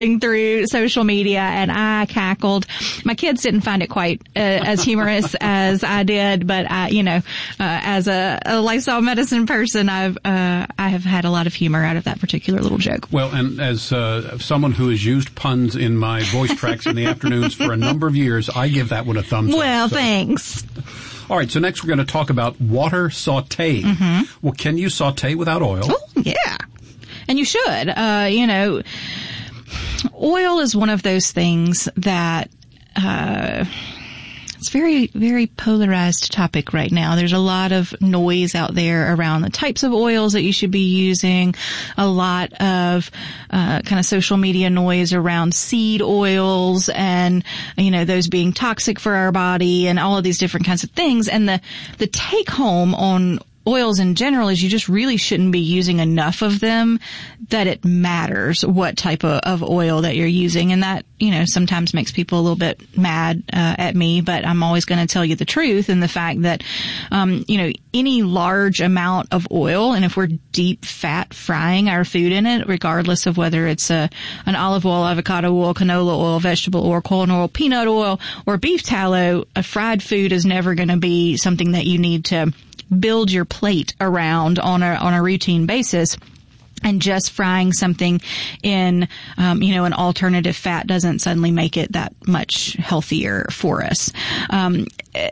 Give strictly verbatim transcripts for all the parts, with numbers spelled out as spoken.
through social media, and I cackled. My kids didn't find it quite uh, as humorous as I did, but I, you know, uh, as a, a lifestyle medicine person, I've uh, I have had a lot of humor out of that particular little joke. Well, and as uh, someone who has used puns in my voice tracks in the afternoons for a number of years, I give that one a thumbs well, up. Well, so. Thanks. All right, so next we're going to talk about water sauté. Mm-hmm. Well, can you sauté without oil? Oh, yeah. And you should. Uh, you know, oil is one of those things that, uh, it's very, very polarized topic right now. There's a lot of noise out there around the types of oils that you should be using, a lot of, uh, kind of social media noise around seed oils and, you know, those being toxic for our body and all of these different kinds of things. And the, the take home on oils in general is you just really shouldn't be using enough of them that it matters what type of, of oil that you're using. And that, you know, sometimes makes people a little bit mad uh, at me, but I'm always going to tell you the truth and the fact that, um, you know, any large amount of oil, and if we're deep fat frying our food in it, regardless of whether it's a, an olive oil, avocado oil, canola oil, vegetable oil, corn oil, peanut oil, or beef tallow, a fried food is never going to be something that you need to build your plate around on a on a routine basis. And just frying something in, um, you know, an alternative fat doesn't suddenly make it that much healthier for us. Um,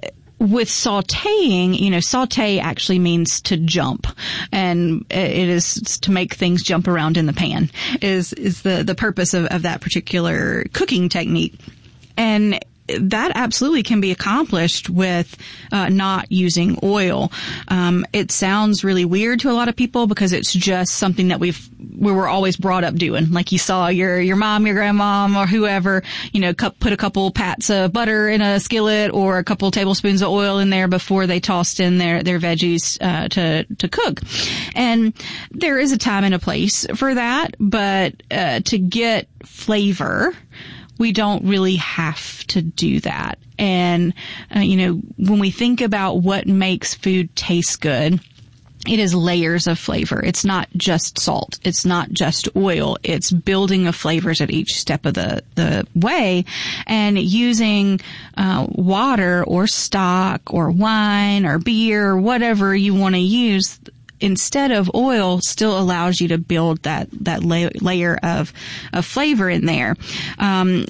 With sautéing, you know, sauté actually means to jump, and it is to make things jump around in the pan is is the the purpose of, of that particular cooking technique. And that absolutely can be accomplished with uh, not using oil. Um, it sounds really weird to a lot of people because it's just something that we've we were always brought up doing. Like you saw your your mom, your grandmom, or whoever, you know, cu- put a couple pats of butter in a skillet or a couple tablespoons of oil in there before they tossed in their their veggies uh, to to cook. And there is a time and a place for that, but uh, to get flavor, we don't really have to do that. And, uh, you know, when we think about what makes food taste good, it is layers of flavor. It's not just salt. It's not just oil. It's building of flavors at each step of the, the way. And using, uh, water or stock or wine or beer or whatever you want to use instead of oil still allows you to build that, that la- layer of, of flavor in there. Um,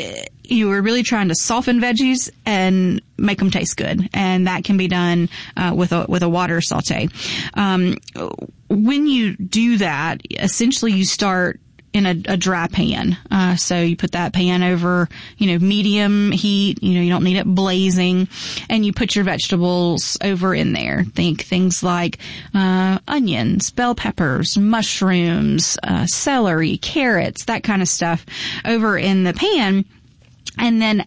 you were really trying to soften veggies and make them taste good. And that can be done, uh, with a, with a water saute. Um, when you do that, essentially you start in a, a dry pan. Uh, so you put that pan over, you know, medium heat. You know, you don't need it blazing. And you put your vegetables over in there. Think things like, uh, onions, bell peppers, mushrooms, uh, celery, carrots, that kind of stuff over in the pan. And then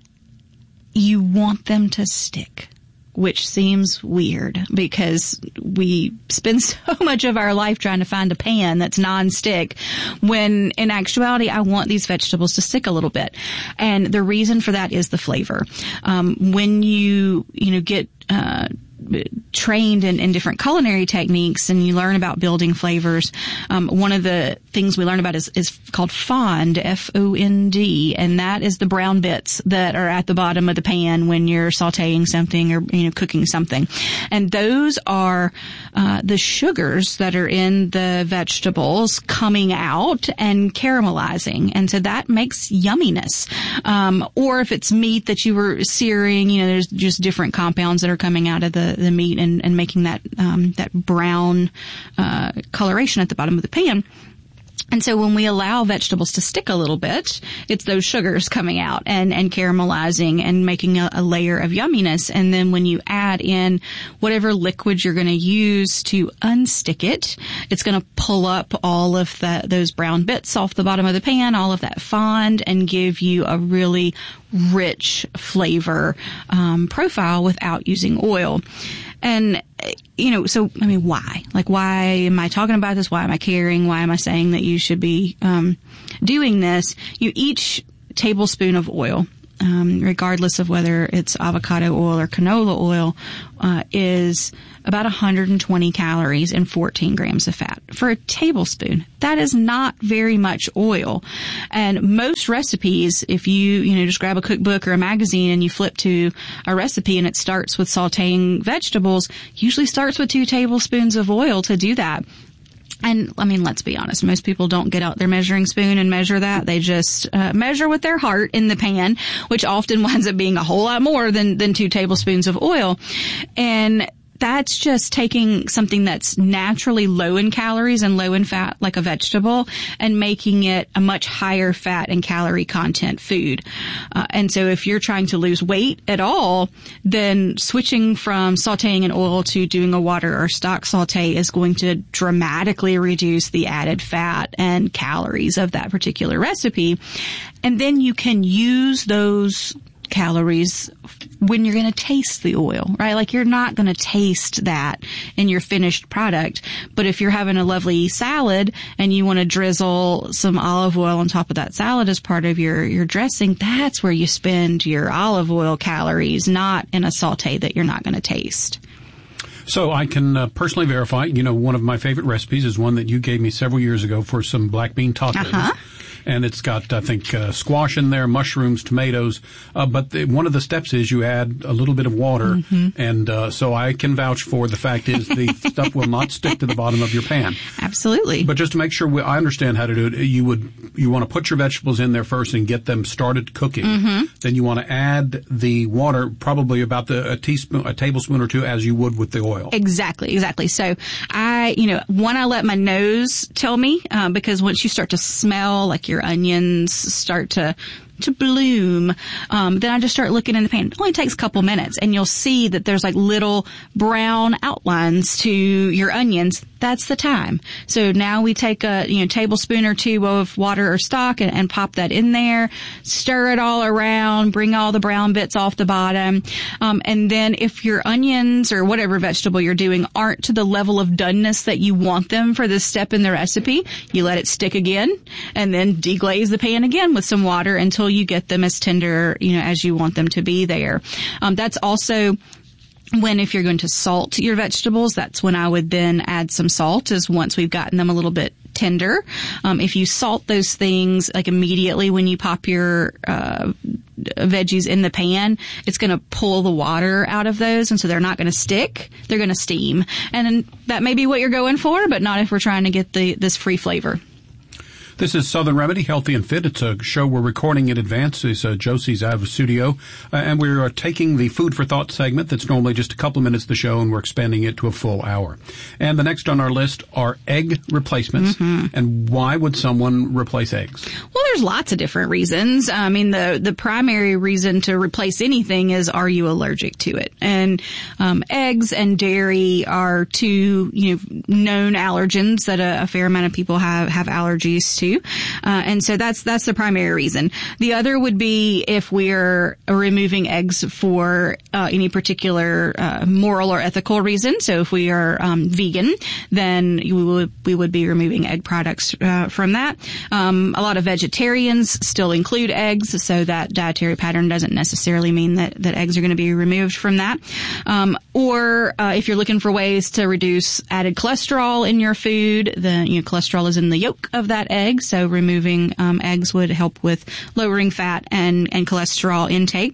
you want them to stick, which seems weird because we spend so much of our life trying to find a pan that's non-stick when in actuality I want these vegetables to stick a little bit. And the reason for that is the flavor. Um, when you, you know, get, uh, trained in, in different culinary techniques and you learn about building flavors, um, one of the things we learn about is, is called fond, F O N D, and that is the brown bits that are at the bottom of the pan when you're sautéing something or, you know, cooking something. And those are uh, the sugars that are in the vegetables coming out and caramelizing. And so that makes yumminess. Um, or if it's meat that you were searing, you know, there's just different compounds that are coming out of the the meat and, and making that um, that brown uh, coloration at the bottom of the pan. And so when we allow vegetables to stick a little bit, it's those sugars coming out and, and caramelizing and making a, a layer of yumminess. And then when you add in whatever liquid you're going to use to unstick it, it's going to pull up all of the, those brown bits off the bottom of the pan, all of that fond, and give you a really rich flavor um, profile without using oil. And, you know, so, I mean, why? Like, why am I talking about this? Why am I caring? Why am I saying that you should be um doing this? You each tablespoon of oil um, regardless of whether it's avocado oil or canola oil, uh, is about one hundred twenty calories and fourteen grams of fat for a tablespoon. That is not very much oil. And most recipes, if you, you know, just grab a cookbook or a magazine and you flip to a recipe and it starts with sauteing vegetables, usually starts with two tablespoons of oil to do that. And, I mean, let's be honest, most people don't get out their measuring spoon and measure that. They just uh, measure with their heart in the pan, which often winds up being a whole lot more than, than two tablespoons of oil. And that's just taking something that's naturally low in calories and low in fat, like a vegetable, and making it a much higher fat and calorie content food. Uh, and so if you're trying to lose weight at all, then switching from sauteing in oil to doing a water or stock saute is going to dramatically reduce the added fat and calories of that particular recipe. And then you can use those calories when you're going to taste the oil, right? Like you're not going to taste that in your finished product. But if you're having a lovely salad and you want to drizzle some olive oil on top of that salad as part of your, your dressing, that's where you spend your olive oil calories, not in a saute that you're not going to taste. So I can uh, personally verify, you know, one of my favorite recipes is one that you gave me several years ago for some black bean tacos. Uh-huh. And it's got, I think, uh, squash in there, mushrooms, tomatoes. Uh, but the, one of the steps is you add a little bit of water. Mm-hmm. And uh, so I can vouch for the fact is the stuff will not stick to the bottom of your pan. Absolutely. But just to make sure we, I understand how to do it, you would you want to put your vegetables in there first and get them started cooking. Mm-hmm. Then you want to add the water, probably about the, a teaspoon, a tablespoon or two, as you would with the oil. Exactly, exactly. So I, you know, one, I let my nose tell me, um, because once you start to smell like your onions start to to bloom, um, then I just start looking in the pan. It only takes a couple minutes, and you'll see that there's like little brown outlines to your onions. That's the time. So now we take a you know tablespoon or two of water or stock and, and pop that in there, stir it all around, bring all the brown bits off the bottom, um, and then if your onions or whatever vegetable you're doing aren't to the level of doneness that you want them for this step in the recipe, you let it stick again, and then deglaze the pan again with some water until you get them as tender, you know, as you want them to be there. Um, that's also when, if you're going to salt your vegetables, that's when I would then add some salt, is once we've gotten them a little bit tender. Um, if you salt those things like immediately when you pop your uh, veggies in the pan, it's going to pull the water out of those, and so they're not going to stick. They're going to steam, and that may be what you're going for, but not if we're trying to get the this free flavor. This is Southern Remedy, Healthy and Fit. It's a show we're recording in advance. It's, uh, Josie's out of the studio. Uh, and we're uh, taking the Food for Thought segment that's normally just a couple of minutes of the show, and we're expanding it to a full hour. And the next on our list are egg replacements. Mm-hmm. And why would someone replace eggs? Well, there's lots of different reasons. I mean, the, the primary reason to replace anything is, are you allergic to it? And um, eggs and dairy are two, you know, known allergens that a, a fair amount of people have, have allergies to. Uh, and so that's, that's the primary reason. The other would be if we're removing eggs for, uh, any particular, uh, moral or ethical reason. So if we are, um, vegan, then we would, we would be removing egg products, uh, from that. Um, a lot of vegetarians still include eggs, so that dietary pattern doesn't necessarily mean that, that eggs are going to be removed from that. Um, or, uh, if you're looking for ways to reduce added cholesterol in your food, the, you know, cholesterol is in the yolk of that egg. So removing um, eggs would help with lowering fat and, and cholesterol intake.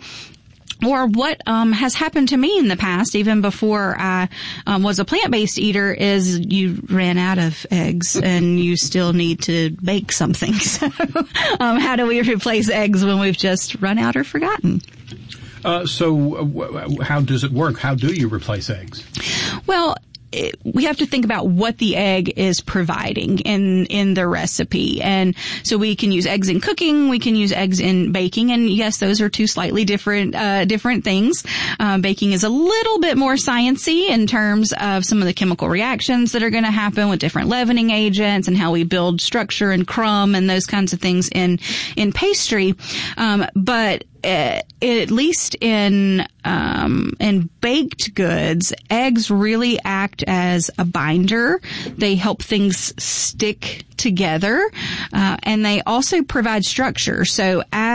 Or what um, has happened to me in the past, even before I um, was a plant-based eater, is you ran out of eggs and you still need to bake something. So um, how do we replace eggs when we've just run out or forgotten? Uh, so uh, w- how does it work? How do you replace eggs? Well, it, we have to think about what the egg is providing in, in the recipe. And so we can use eggs in cooking, we can use eggs in baking, and yes, those are two slightly different, uh, different things. Uh, baking is a little bit more sciencey in terms of some of the chemical reactions that are going to happen with different leavening agents and how we build structure and crumb and those kinds of things in, in pastry. Um, but Uh, at least in um, in baked goods, eggs really act as a binder. They help things stick together, uh, and they also provide structure. So as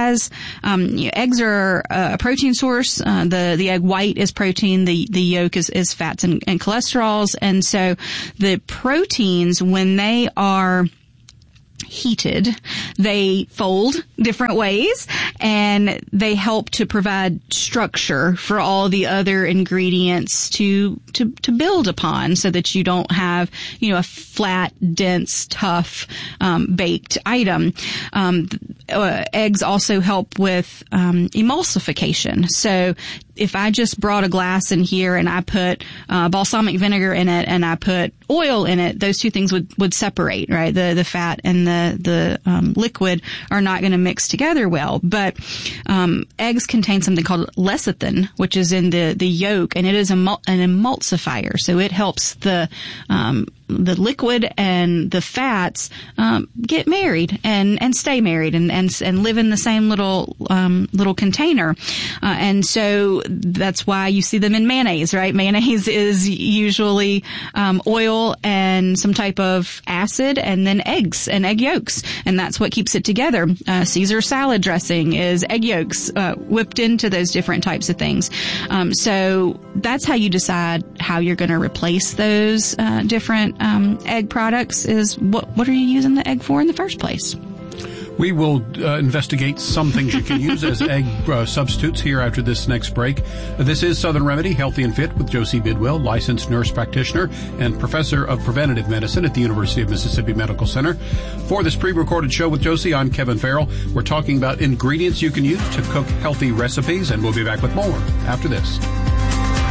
has, um, you know, eggs are a protein source. Uh, the, the egg white is protein. The, the yolk is, is fats and, and cholesterols. And so the proteins, when they are heated, they fold different ways, and they help to provide structure for all the other ingredients to to to build upon, so that you don't have, you know, a flat, dense, tough um, baked item. Um, uh, eggs also help with um, emulsification. So if I just brought a glass in here and I put uh, balsamic vinegar in it and I put oil in it, those two things would, would separate, right? The the fat and the the um, liquid are not going to mix together well. But um, eggs contain something called lecithin, which is in the the yolk, and it is a, an emulsifier. So it helps the um, the liquid and the fats um, get married and and stay married and and and live in the same little um, little container. Uh, and so that's why you see them in mayonnaise, right? Mayonnaise is usually um, oil and some type of acid, and then eggs and egg yolks, and that's what keeps it together. Uh, Caesar salad dressing is egg yolks uh, whipped into those different types of things. Um, so that's how you decide how you're going to replace those uh, different um, egg products. Is what what are you using the egg for in the first place? We will uh, investigate some things you can use as egg uh, substitutes here after this next break. Uh, this is Southern Remedy, Healthy and Fit, with Josie Bidwell, licensed nurse practitioner and professor of preventative medicine at the University of Mississippi Medical Center. For this pre-recorded show with Josie, I'm Kevin Farrell. We're talking about ingredients you can use to cook healthy recipes, and we'll be back with more after this.